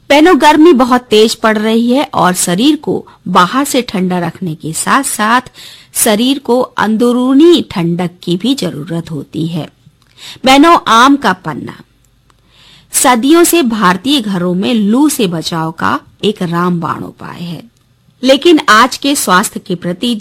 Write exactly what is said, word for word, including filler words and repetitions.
बहनों, गर्मी बहुत तेज पड़ रही है और शरीर को बाहर से ठंडा रखने के साथ साथ शरीर को अंदरूनी ठंडक की भी जरूरत होती है। बहनों, आम का पन्ना सदियों से भारतीय घरों में लू से बचाव का एक रामबाण उपाय है, लेकिन आज के स्वास्थ्य के प्रति